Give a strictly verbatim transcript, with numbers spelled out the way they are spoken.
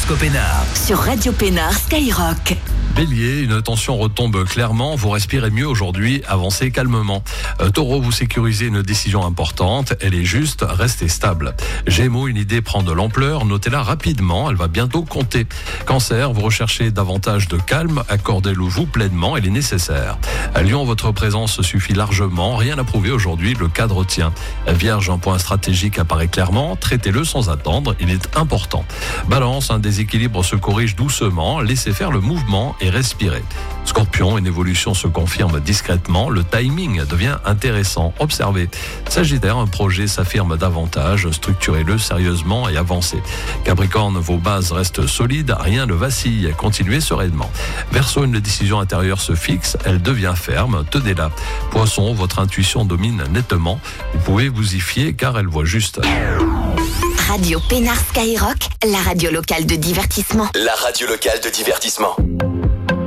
l'horoscope Pénard. Sur Radio Pénard Skyrock. Bélier, une tension retombe clairement, vous respirez mieux aujourd'hui, avancez calmement. Euh, Taureau, vous sécurisez une décision importante, elle est juste, restez stable. Gémeaux, une idée prend de l'ampleur, notez-la rapidement, elle va bientôt compter. Cancer, vous recherchez davantage de calme, accordez-le-vous pleinement, elle est nécessaire. À Lion, votre présence suffit largement, rien à prouver aujourd'hui, le cadre tient. Vierge, un point stratégique apparaît clairement, traitez-le sans attendre, il est important. Balance, un déséquilibre se corrige doucement, laissez faire le mouvement et respirez. Scorpion, une évolution se confirme discrètement, le timing devient intéressant, observez. Sagittaire, un projet s'affirme davantage, structurez-le sérieusement et avancez. Capricorne, vos bases restent solides, rien ne vacille, continuez sereinement. Verseau, une décision intérieure se fixe, elle devient ferme, tenez-la. Poisson, votre intuition domine nettement, vous pouvez vous y fier car elle voit juste. Radio Pénard Skyrock, la radio locale de divertissement. La radio locale de divertissement.